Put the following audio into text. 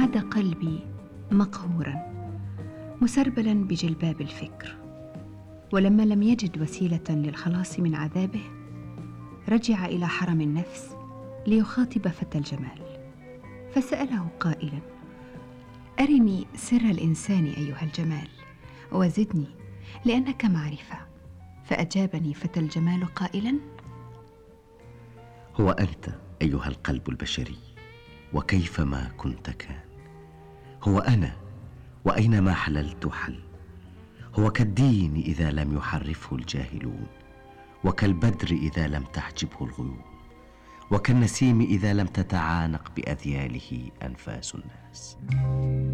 عاد قلبي مقهورا مسربلا بجلباب الفكر، ولما لم يجد وسيلة للخلاص من عذابه رجع إلى حرم النفس ليخاطب فتى الجمال، فسأله قائلا: أرني سر الإنسان أيها الجمال وزدني لأنك معرفة. فأجابني فتى الجمال قائلا: هو أنت أيها القلب البشري، وكيفما كنت كان. هو أنا، وأينما حللت حل. هو كالدين إذا لم يحرفه الجاهلون، وكالبدر إذا لم تحجبه الغيوم، وكالنسيم إذا لم تتعانق بأذياله أنفاس الناس.